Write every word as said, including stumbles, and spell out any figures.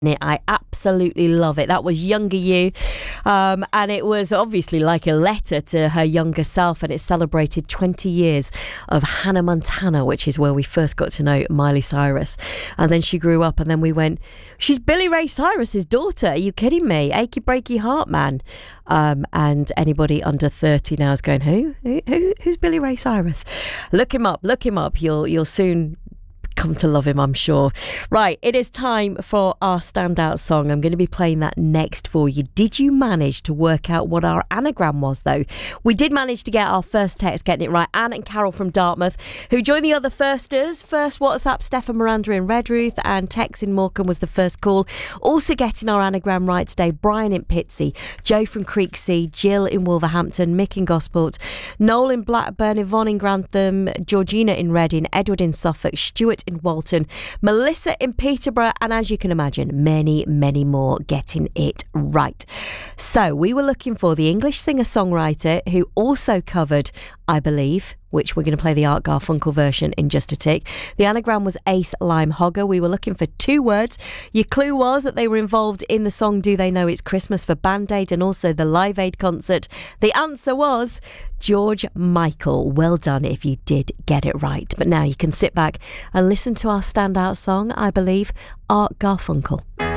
it. I absolutely love it. That was Younger You, um, and it was obviously like a letter to her younger self, and it celebrated twenty years of Hannah Montana, which is where we first got to know Miley Cyrus. And then she grew up, and then we went, she's Billy Ray Cyrus's daughter. Are you kidding me? Achy breaky heart, man. Um, and anybody under thirty now is going, who? who? Who? Who's Billy Ray Cyrus? Look him up. Look him up. You'll you'll soon come to love him, I'm sure. Right, it is time for our standout song. I'm going to be playing that next for you. Did you manage to work out what our anagram was, though? We did manage to get our first text getting it right. Anne and Carol from Dartmouth, who joined the other firsters. First WhatsApp, Stefan Miranda in Redruth, and Tex in Morecambe was the first call. Also getting our anagram right today, Brian in Pitsea, Joe from Creeksea, Jill in Wolverhampton, Mick in Gosport, Noel in Blackburn, Yvonne in Grantham, Georgina in Reading, Edward in Suffolk, Stuart in Walton, Melissa in Peterborough, and as you can imagine, many, many more getting it right. So we were looking for the English singer-songwriter who also covered I Believe, which we're going to play the Art Garfunkel version in just a tick. The anagram was Ace Lime Hogger. We were looking for two words. Your clue was that they were involved in the song Do They Know It's Christmas for Band Aid and also the Live Aid concert. The answer was George Michael. Well done if you did get it right. But now you can sit back and listen to our standout song, I Believe, Art Garfunkel.